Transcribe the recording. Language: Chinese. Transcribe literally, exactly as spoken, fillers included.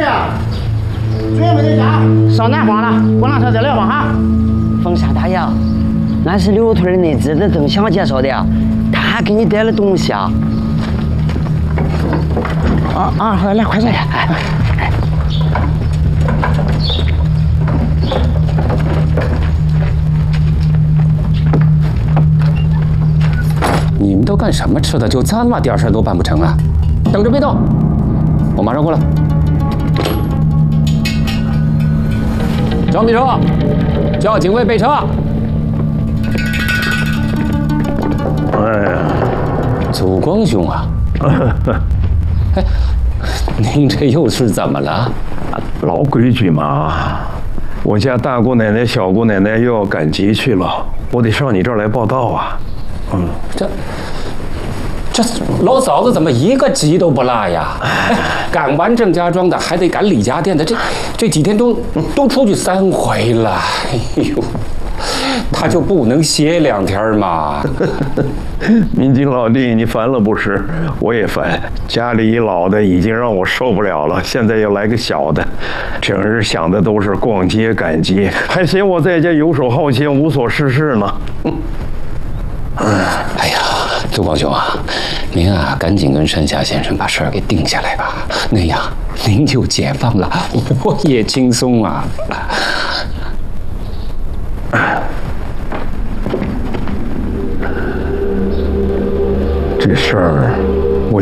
呀，昨天没在家，上南方了，过两天再来吧哈。 凤山大爷，俺是刘屯的内子，那郑强介绍的，他还给你带了东西啊。 啊啊，来来，快坐下。哎。 你们都干什么吃的？就这么点事都办不成啊？等着别动，我马上过来。张秘书，叫警卫备车。 哎呀， 祖光兄啊！哎，您这又是怎么了？ 老规矩嘛，我家大姑奶奶、小姑奶奶又要赶集去了，我得上你这儿来报道啊。 嗯， 这这老嫂子怎么一个集都不落呀？哎，赶完郑家庄的，还得赶李家店的，这这几天都都出去三回了。哎呦，他就不能歇两天吗？ 民警老弟，你烦了不是？我也烦。家里一老的已经让我受不了了，现在又来个小的，整日想的都是逛街赶集，还嫌我在家游手好闲、无所事事呢。 哎呀，祖光兄啊，您啊，赶紧跟山下先生把事儿给定下来吧，那样您就解放了，我也轻松啊。